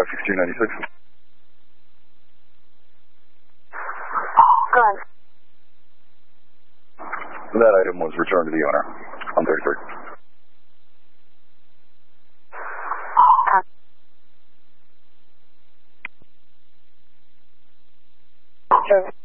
56296. Good. That item was returned to the owner on 33rd. Service.